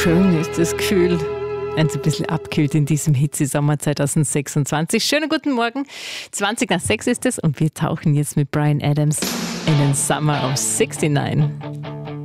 schön ist das Gefühl. Ein bisschen abkühlt in diesem Hitzesommer 2026. Schönen guten Morgen. 20 nach 6 ist es und wir tauchen jetzt mit Bryan Adams in den Summer of 69.